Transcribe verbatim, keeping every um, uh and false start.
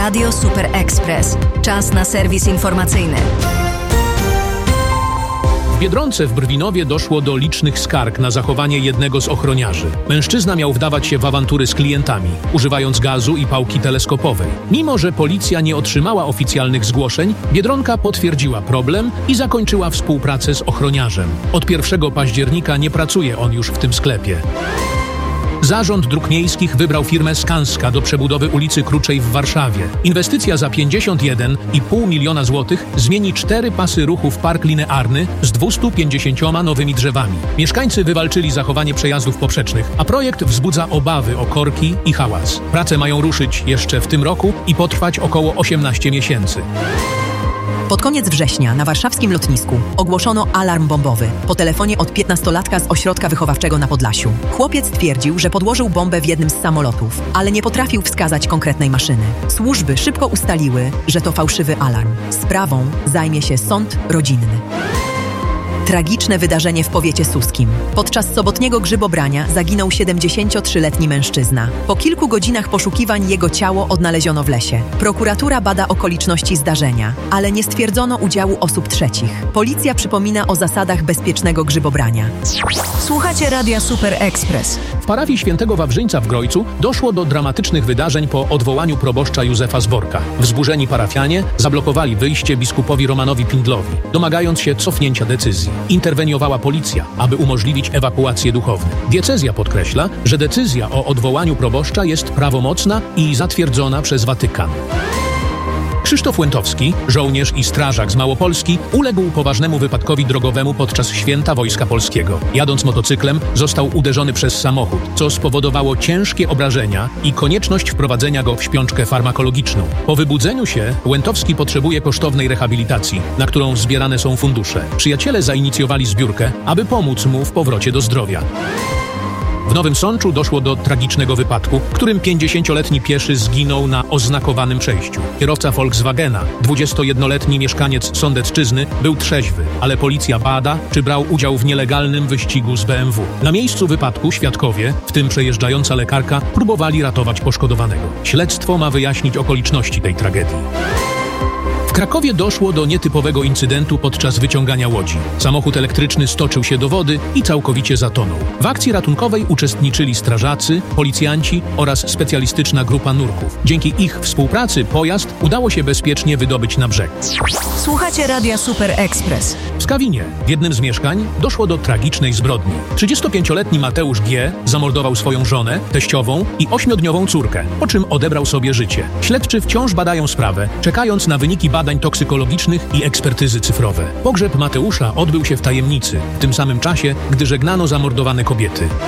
Radio Super Express. Czas na serwis informacyjny. W Biedronce w Brwinowie doszło do licznych skarg na zachowanie jednego z ochroniarzy. Mężczyzna miał wdawać się w awantury z klientami, używając gazu i pałki teleskopowej. Mimo że policja nie otrzymała oficjalnych zgłoszeń, Biedronka potwierdziła problem i zakończyła współpracę z ochroniarzem. Od pierwszego października nie pracuje on już w tym sklepie. Zarząd Dróg Miejskich wybrał firmę Skanska do przebudowy ulicy Kruczej w Warszawie. Inwestycja za pięćdziesiąt jeden i pół miliona złotych zmieni cztery pasy ruchu w park linearny z dwieście pięćdziesięcioma nowymi drzewami. Mieszkańcy wywalczyli zachowanie przejazdów poprzecznych, a projekt wzbudza obawy o korki i hałas. Prace mają ruszyć jeszcze w tym roku i potrwać około osiemnaście miesięcy. Pod koniec września na warszawskim lotnisku ogłoszono alarm bombowy po telefonie od piętnastolatka z ośrodka wychowawczego na Podlasiu. Chłopiec twierdził, że podłożył bombę w jednym z samolotów, ale nie potrafił wskazać konkretnej maszyny. Służby szybko ustaliły, że to fałszywy alarm. Sprawą zajmie się sąd rodzinny. Tragiczne wydarzenie w powiecie suskim. Podczas sobotniego grzybobrania zaginął siedemdziesięciotrzyletni mężczyzna. Po kilku godzinach poszukiwań jego ciało odnaleziono w lesie. Prokuratura bada okoliczności zdarzenia, ale nie stwierdzono udziału osób trzecich. Policja przypomina o zasadach bezpiecznego grzybobrania. Słuchacie Radia Super Express. W parafii Świętego Wawrzyńca w Grojcu doszło do dramatycznych wydarzeń po odwołaniu proboszcza Józefa Zborka. Wzburzeni parafianie zablokowali wyjście biskupowi Romanowi Pindlowi, domagając się cofnięcia decyzji. Interweniowała policja, aby umożliwić ewakuację duchownych. Diecezja podkreśla, że decyzja o odwołaniu proboszcza jest prawomocna i zatwierdzona przez Watykan. Krzysztof Łętowski, żołnierz i strażak z Małopolski, uległ poważnemu wypadkowi drogowemu podczas Święta Wojska Polskiego. Jadąc motocyklem, został uderzony przez samochód, co spowodowało ciężkie obrażenia i konieczność wprowadzenia go w śpiączkę farmakologiczną. Po wybudzeniu się Łętowski potrzebuje kosztownej rehabilitacji, na którą zbierane są fundusze. Przyjaciele zainicjowali zbiórkę, aby pomóc mu w powrocie do zdrowia. W Nowym Sączu doszło do tragicznego wypadku, w którym pięćdziesięcioletni pieszy zginął na oznakowanym przejściu. Kierowca Volkswagena, dwudziestojednoletni mieszkaniec Sądecczyzny, był trzeźwy, ale policja bada, czy brał udział w nielegalnym wyścigu z B M W. Na miejscu wypadku świadkowie, w tym przejeżdżająca lekarka, próbowali ratować poszkodowanego. Śledztwo ma wyjaśnić okoliczności tej tragedii. W Krakowie doszło do nietypowego incydentu podczas wyciągania łodzi. Samochód elektryczny stoczył się do wody i całkowicie zatonął. W akcji ratunkowej uczestniczyli strażacy, policjanci oraz specjalistyczna grupa nurków. Dzięki ich współpracy pojazd udało się bezpiecznie wydobyć na brzeg. Słuchacie Radia Super Express. W Skawinie, w jednym z mieszkań, doszło do tragicznej zbrodni. trzydziestopięcioletni Mateusz G. zamordował swoją żonę, teściową i ośmiodniową córkę, po czym odebrał sobie życie. Śledczy wciąż badają sprawę, czekając na wyniki badań toksykologicznych i ekspertyzy cyfrowe. Pogrzeb Mateusza odbył się w tajemnicy, w tym samym czasie, gdy żegnano zamordowane kobiety.